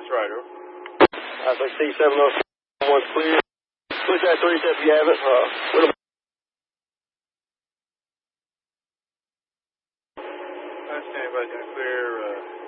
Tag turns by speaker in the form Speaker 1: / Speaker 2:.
Speaker 1: That's right, Earl.
Speaker 2: I think C701's clear. Push that 3 step if you have it.
Speaker 1: I understand everybody's going to clear